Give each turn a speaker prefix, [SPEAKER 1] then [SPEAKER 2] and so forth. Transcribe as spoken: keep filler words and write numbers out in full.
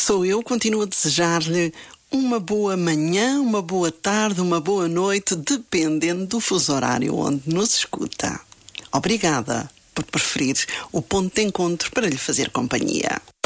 [SPEAKER 1] sou eu, continuo a desejar-lhe uma boa manhã, uma boa tarde, uma boa noite, dependendo do fuso horário onde nos escuta. Obrigada por preferir o ponto de encontro para lhe fazer companhia.